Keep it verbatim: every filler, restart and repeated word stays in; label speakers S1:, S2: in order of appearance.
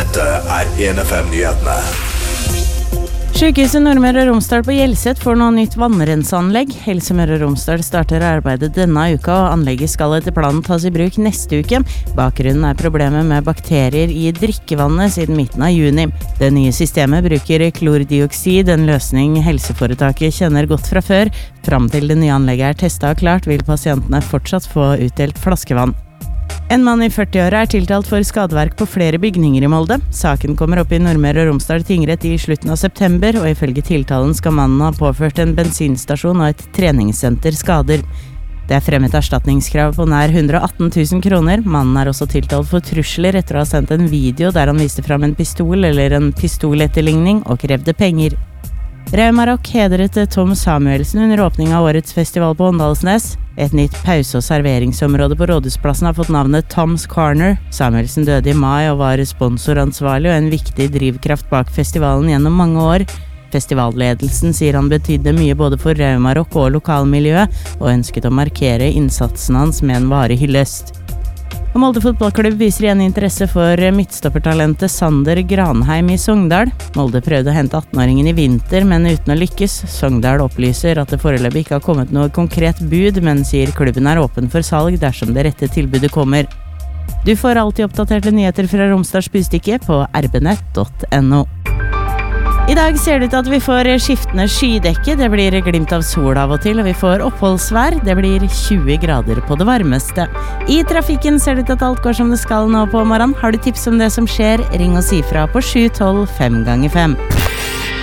S1: Dette er en F M-nyhetene.
S2: Sykehuset Nordmøre og Romsdal på Hjelset får nå nytt vannrenseanlegg. Helse Møre og Romsdal starter arbeidet denne uka, og anlegget skal etter planen tas i bruk neste uke. Bakgrunnen er problemet med bakterier i drikkevannet siden midten av juni. Det nye systemet bruker klordioksid, en løsning helseforetaket kjenner godt fra før. Fram til det nye anlegget er testet og klart, vil pasientene fortsatt få utdelt flaskevann. En mann i førti-åra er tiltalt for skadeverk på flere bygninger i Molde. Saken kommer opp i Nordmøre og Romsdal tingrett i slutten av september, og ifølge tiltalen skal mannen ha påført en bensinstasjon og et treningssenter skader. Det er fremmet erstatningskrav på nær hundre og atten tusen kroner. Mannen er også tiltalt for trusler etter å ha sendt en video der han viste fram en pistol eller en pistoletterligning og krevde penger. Raumarock hedret Tom Samuelsen under åpning av årets festival på Åndalsnes. Et nytt pause- og serveringsområde på Rådhusplassen har fått navnet Tom's Corner. Samuelsen døde i mai og var sponsoransvarlig og en viktig drivkraft bak festivalen gjennom mange år. Festivalledelsen sier han betydde mye både for Raumarock og lokalmiljøet, og ønsket å markere innsatsen hans med en varig hyllest. Og Molde fotballklubb viser igjen interesse for midtstoppertalentet Sander Granheim i Sogndal. Molde prøvde å hente atten-åringen i vinter, men uten å lykkes. Sogndal opplyser at det foreløpig ikke har kommet noe konkret bud, men sier klubben er åpen for salg dersom det rette tilbudet kommer. Du får alltid oppdaterte nyheter fra Romsdals Budstikke på r b nett punktum n o. I dag ser det ut til at vi får skiftende skydekke, det blir glimt av sol av og til, og vi får oppholdsvær, det blir tjue grader på det varmeste. I trafikken ser det ut til at alt går som det skal nå på morgenen. Har du tips om det som skjer, ring og si fra på sju tolv fem ganger fem.